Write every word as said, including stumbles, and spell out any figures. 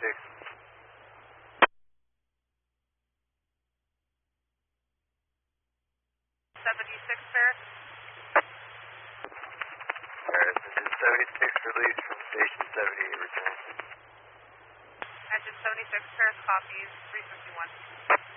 seventy-six. seventy-six, Paris. Paris, engine seventy-six released from station seventy-eight, return. Engine seventy-six, Paris copies, three fifty-one.